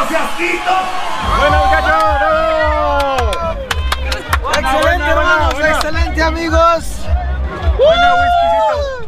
fiasquito! ¡Bueno, muchachos! ¡Excelente, hermanos! ¡Excelente, amigos! ¡Buena, whiskycito!